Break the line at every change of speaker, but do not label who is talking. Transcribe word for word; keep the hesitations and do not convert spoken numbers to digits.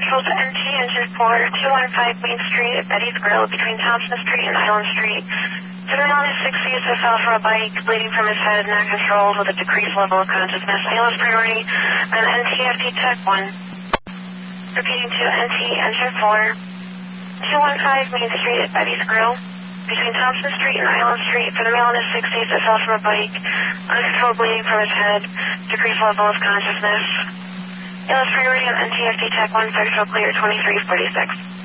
Control to N T engine four, two one five Main Street at Betty's Grill between Thompson Street and Island Street. General is sixties who fell from a bike, bleeding from his head, not controlled with a decreased level of consciousness. A L S priority on N T F T Tech one. Repeating to N T engine four, two one five Main Street at Betty's Grill between Thompson Street and Island Street for the male in his sixties that fell from a bike, uncontrolled bleeding from his head, decreased level of consciousness. A L S priority on N T F T Tech one, Federal clear twenty-three forty-six.